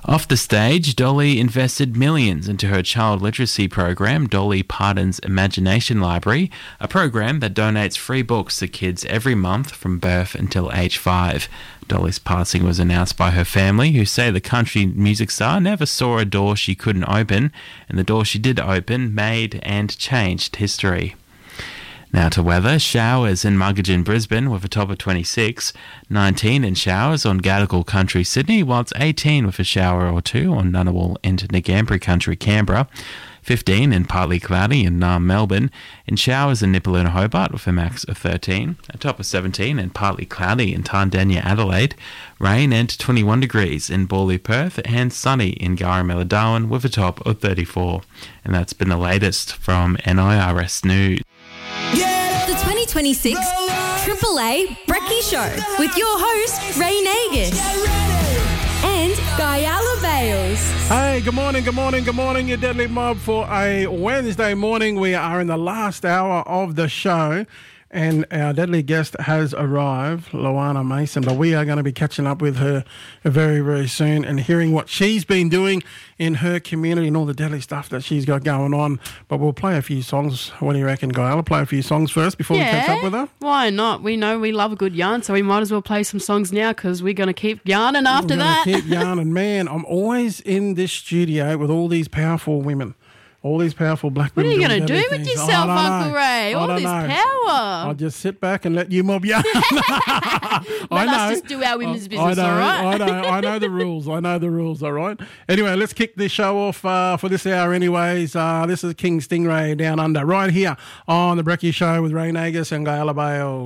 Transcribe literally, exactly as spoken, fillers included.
Off the stage, Dolly invested millions into her child literacy program, Dolly Parton's Imagination Library, a program that donates free books to kids every month from birth until age five. Dolly's passing was announced by her family, who say the country music star never saw a door she couldn't open, and the door she did open made and changed history. Now to weather, showers in Muggeridge, Brisbane with a top of twenty-six, nineteen in showers on Gadigal Country, Sydney, while it's eighteen with a shower or two on Ngunnawal and Ngambri Country, Canberra, fifteen and partly cloudy in Naarm, Melbourne, in showers in Nipaluna, Hobart with a max of thirteen, a top of seventeen and partly cloudy in Tandanya, Adelaide, rain and twenty-one degrees in Borley, Perth, and sunny in Garamella, Darwin with a top of thirty-four. And that's been the latest from N I R S News. The twenty twenty-six Triple A Brekkie Show with your host, Ray Nagus and Guyala Bales. Hey, good morning, good morning, good morning, you deadly mob, for a Wednesday morning. We are in the last hour of the show, and our deadly guest has arrived, Luana Mason, but we are going to be catching up with her very, very soon and hearing what she's been doing in her community and all the deadly stuff that she's got going on. But we'll play a few songs. What do you reckon, Guy? I'll play a few songs first before yeah, we catch up with her. Why not? We know we love a good yarn, so we might as well play some songs now because we're going to keep yarning after We're that. keep yarning. Man, I'm always in this studio with all these powerful women. All these powerful black What women. are you going to do doing with things. yourself, I don't Uncle know. Ray? I All don't this know. power. I'll just sit back and let you mob yarn. I Let know. us just do our women's I, business, I know, all right? I know, I know the rules. I know the rules, all right? Anyway, let's kick this show off uh, for this hour anyways. Uh, this is King Stingray Down Under, right here on The Brekkie Show with Ray Nagus and Guyala Bale.